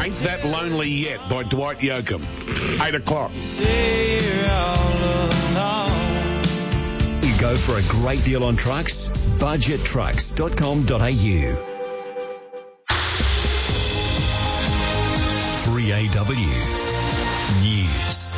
Ain't That Lonely Yet by Dwight Yoakam. 8 o'clock. You go for a great deal on trucks? Budgettrucks.com.au. 3AW News.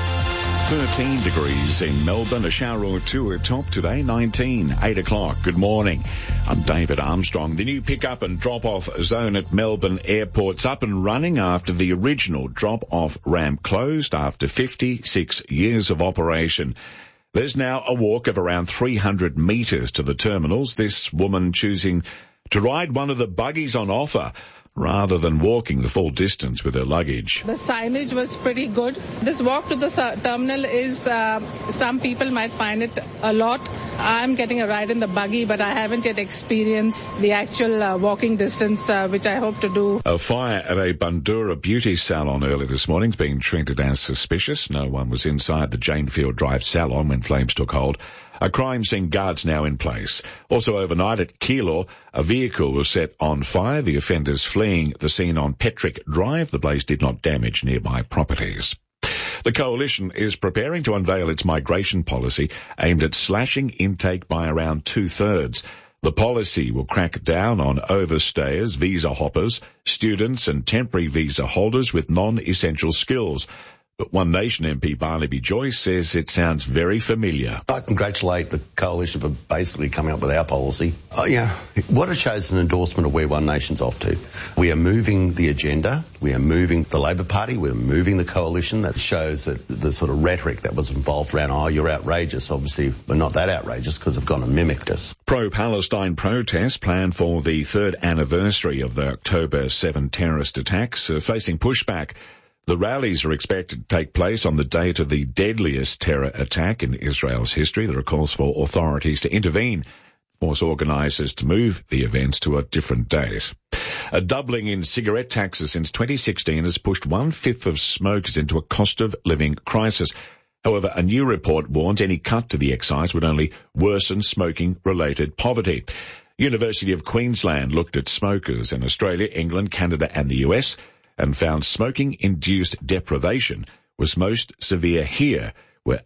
13 degrees in Melbourne, a shower or two at top today, 19, 8 o'clock. Good morning. I'm David Armstrong. The new pick-up and drop-off zone at Melbourne Airport's up and running after the original drop-off ramp closed after 56 years of operation. There's now a walk of around 300 metres to the terminals, this woman choosing to ride one of the buggies on offer rather than walking the full distance with her luggage. The signage was pretty good. This walk to the terminal is, some people might find it a lot. I'm getting a ride in the buggy, but I haven't yet experienced the actual walking distance, which I hope to do. A fire at a Bundoora beauty salon early this morning is being treated as suspicious. No one was inside the Janefield Drive salon when flames took hold. A crime scene guard's now in place. Also overnight at Keilor, a vehicle was set on fire. The offenders fleeing the scene on Petrick Drive. The blaze did not damage nearby properties. The Coalition is preparing to unveil its migration policy aimed at slashing intake by around 2/3. The policy will crack down on overstayers, visa hoppers, students and temporary visa holders with non-essential skills. But One Nation MP Barnaby Joyce says it sounds very familiar. I congratulate the Coalition for basically coming up with our policy. What it shows is an endorsement of where One Nation's off to. We are moving the agenda. We are moving the Labor Party. We're moving the Coalition. That shows that the sort of rhetoric that was involved around, oh, you're outrageous. Obviously, we're not that outrageous because they've gone and mimicked us. Pro-Palestine protests planned for the third anniversary of the October 7 terrorist attacks are facing pushback. The rallies are expected to take place on the date of the deadliest terror attack in Israel's history. There are calls for authorities to intervene, force organisers to move the events to a different date. A doubling in cigarette taxes since 2016 has pushed 1/5 of smokers into a cost of living crisis. However, a new report warns any cut to the excise would only worsen smoking-related poverty. University of Queensland looked at smokers in Australia, England, Canada and the US and found smoking-induced deprivation was most severe here, where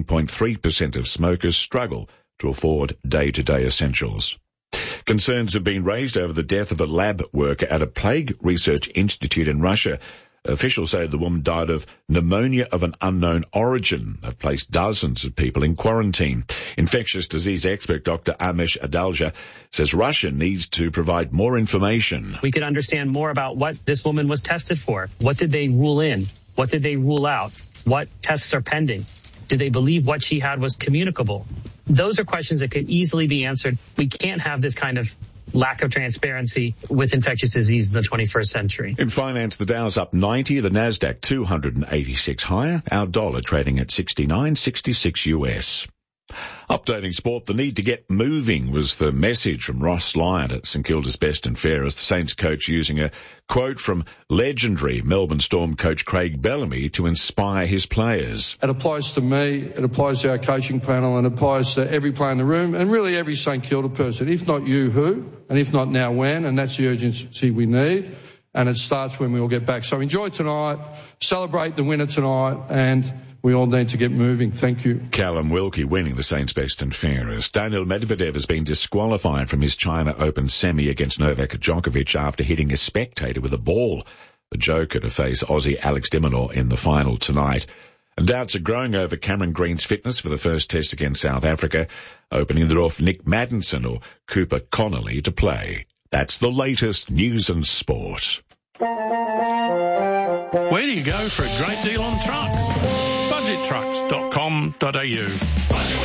18.3% of smokers struggle to afford day-to-day essentials. Concerns have been raised over the death of a lab worker at a plague research institute in Russia. Officials say the woman died of pneumonia of an unknown origin. They've placed dozens of people in quarantine. Infectious disease expert Dr. Amish Adalja says Russia needs to provide more information. We could understand more about what this woman was tested for. What did they rule in? What did they rule out? What tests are pending? Did they believe what she had was communicable? Those are questions that could easily be answered. We can't have this kind of lack of transparency with infectious disease in the 21st century. In finance, the Dow's up 90, the Nasdaq 286 higher, our dollar trading at 69.66 US. Updating sport, the need to get moving was the message from Ross Lyon at St Kilda's Best and Fairest, the Saints coach using a quote from legendary Melbourne Storm coach Craig Bellamy to inspire his players. It applies to me, it applies to our coaching panel, and it applies to every player in the room, and really every St Kilda person. If not you, who? And if not now, when? And that's the urgency we need. And it starts when we all get back. So enjoy tonight, celebrate the winner tonight, and we all need to get moving. Thank you. Callum Wilkie winning the Saints Best and Fairest. Daniil Medvedev has been disqualified from his China Open semi against Novak Djokovic after hitting a spectator with a ball. The Joker to face Aussie Alex de Minaur in the final tonight. And doubts are growing over Cameron Green's fitness for the first test against South Africa, opening the door for Nick Maddinson or Cooper Connolly to play. That's the latest news and sport. Where do you go for a great deal on trucks? Budgettrucks.com.au